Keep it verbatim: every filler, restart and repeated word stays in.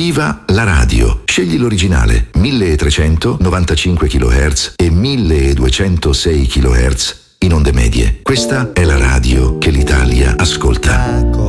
Viva la radio! Scegli l'originale milletrecento novantacinque chilohertz e milleduecentosei chilohertz in onde medie. Questa è la radio che l'Italia ascolta.